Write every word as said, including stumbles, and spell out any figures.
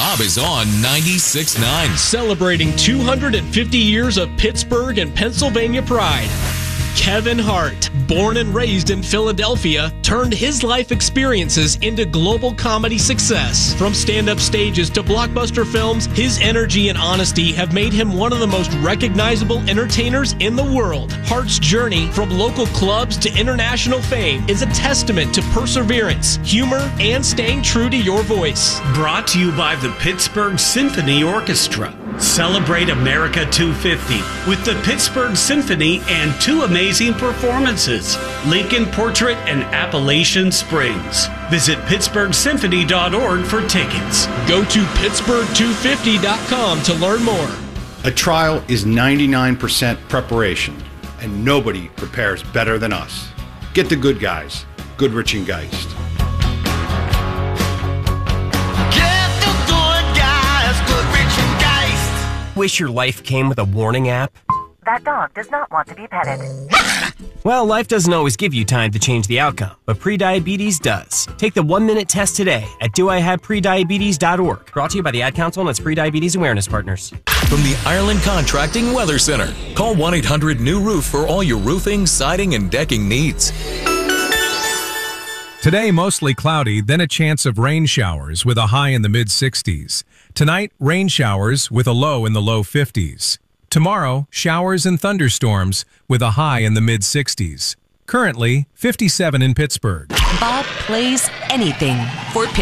Bob is on ninety-six point nine. Celebrating two hundred fifty years of Pittsburgh and Pennsylvania pride. Kevin Hart, born and raised in Philadelphia, turned his life experiences into global comedy success. From stand-up stages to blockbuster films, his energy and honesty have made him one of the most recognizable entertainers in the world. Hart's journey from local clubs to international fame is a testament to perseverance, humor, and staying true to your voice. Brought to you by the Pittsburgh Symphony Orchestra. Celebrate America two fifty with the Pittsburgh Symphony and two amazing performances, Lincoln Portrait and Appalachian Springs. Visit pittsburgh symphony dot org for tickets. Go to pittsburgh two fifty dot com to learn more. A trial is ninety-nine percent preparation, and nobody prepares better than us. Get the good guys, Goodrich and Geist. Wish your life came with a warning app? That dog does not want to be petted. Well, life doesn't always give you time to change the outcome, but prediabetes does. Take the one-minute test today at do I have prediabetes dot org. Brought to you by the Ad Council and its Prediabetes Awareness Partners. From the Ireland Contracting Weather Center, call one eight hundred new roof for all your roofing, siding, and decking needs. Today, mostly cloudy, then a chance of rain showers with a high in the mid sixties. Tonight, rain showers with a low in the low fifties. Tomorrow, showers and thunderstorms with a high in the mid sixties. Currently, fifty-seven in Pittsburgh. Bob plays anything for Pittsburgh.